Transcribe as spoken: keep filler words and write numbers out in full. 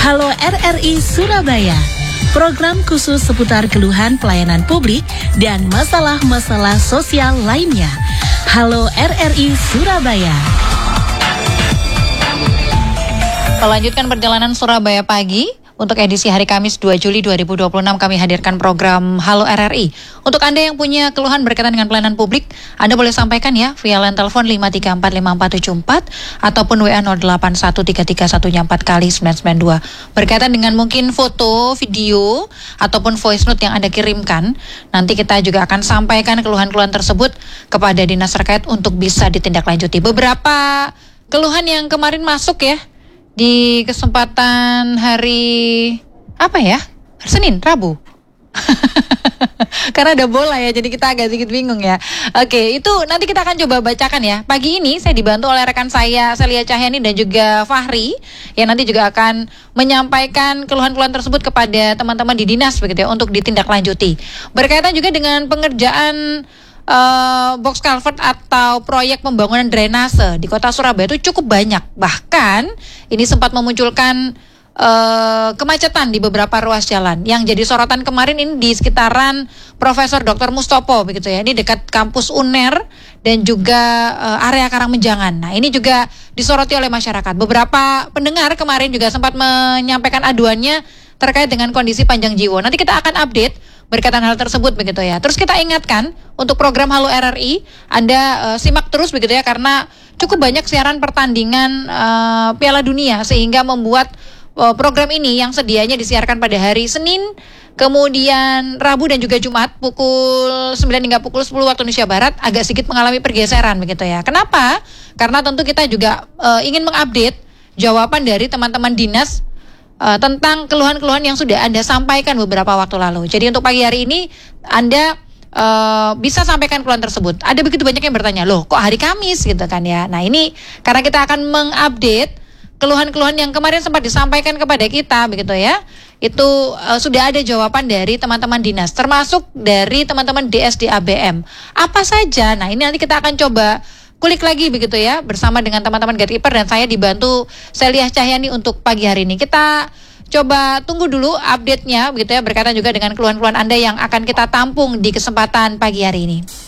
Halo R R I Surabaya, program khusus seputar keluhan pelayanan publik dan masalah-masalah sosial lainnya. Halo R R I Surabaya. Melanjutkan perjalanan Surabaya Pagi. Untuk edisi hari Kamis dua Juli dua ribu dua puluh enam kami hadirkan program Halo R R I. Untuk Anda yang punya keluhan berkaitan dengan pelayanan publik, Anda boleh sampaikan ya via line telepon lima tiga empat lima empat tujuh empat ataupun W A nol delapan satu tiga tiga satu empat kali sembilan sembilan dua. Berkaitan dengan mungkin foto, video, ataupun voice note yang Anda kirimkan, nanti kita juga akan sampaikan keluhan-keluhan tersebut kepada dinas terkait untuk bisa ditindaklanjuti. Beberapa keluhan yang kemarin masuk ya, di kesempatan hari apa ya? Hari Senin, Rabu. Karena ada bola ya, jadi kita agak sedikit bingung ya. Oke, itu nanti kita akan coba bacakan ya. Pagi ini saya dibantu oleh rekan saya Celia Cahyani dan juga Fahri, yang nanti juga akan menyampaikan keluhan-keluhan tersebut kepada teman-teman di dinas begitu ya, untuk ditindaklanjuti. Berkaitan juga dengan pengerjaan Uh, box culvert atau proyek pembangunan drainase di kota Surabaya itu cukup banyak. Bahkan ini sempat memunculkan uh, kemacetan di beberapa ruas jalan. Yang jadi sorotan kemarin ini di sekitaran Profesor Doktor Mustopo begitu ya. Ini dekat kampus U N E R dan juga uh, area Karangmenjangan. Nah, ini juga disoroti oleh masyarakat. Beberapa pendengar kemarin juga sempat menyampaikan aduannya terkait dengan kondisi Panjang Jiwo. Nanti kita akan update berkaitan hal tersebut begitu ya. Terus kita ingatkan untuk program Halo R R I, Anda uh, simak terus begitu ya, karena cukup banyak siaran pertandingan uh, Piala Dunia sehingga membuat uh, program ini yang sedianya disiarkan pada hari Senin, kemudian Rabu dan juga Jumat pukul sembilan hingga pukul sepuluh waktu Indonesia Barat agak sedikit mengalami pergeseran begitu ya. Kenapa? Karena tentu kita juga uh, ingin mengupdate jawaban dari teman-teman dinas Uh, tentang keluhan-keluhan yang sudah Anda sampaikan beberapa waktu lalu. Jadi untuk pagi hari ini Anda uh, bisa sampaikan keluhan tersebut. Ada begitu banyak yang bertanya, loh kok hari Kamis gitu kan ya. Nah ini karena kita akan mengupdate keluhan-keluhan yang kemarin sempat disampaikan kepada kita begitu ya. Itu uh, sudah ada jawaban dari teman-teman dinas, termasuk dari teman-teman D S D A B M. Apa saja? Nah ini nanti kita akan coba kulik lagi begitu ya, bersama dengan teman-teman gatekeeper dan saya dibantu Celia Cahyani untuk pagi hari ini. Kita coba tunggu dulu update-nya begitu ya, berkaitan juga dengan keluhan-keluhan Anda yang akan kita tampung di kesempatan pagi hari ini.